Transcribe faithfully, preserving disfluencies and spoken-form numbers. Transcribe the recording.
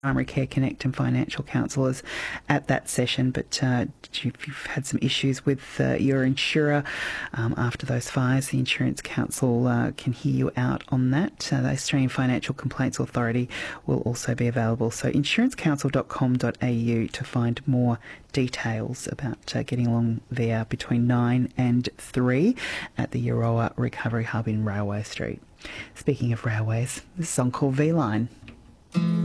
Primary Care Connect and financial counsellors at that session. But uh, if you've had some issues with uh, your insurer um, after those fires, the Insurance Council uh, can hear you out on that. Uh, the Australian Financial Complaints Authority will also be available. So insurance council dot com dot a u to find more details about uh, getting along there between nine and three at the Euroa Recovery Hub in Railway Street. Speaking of railways, this song called V-Line.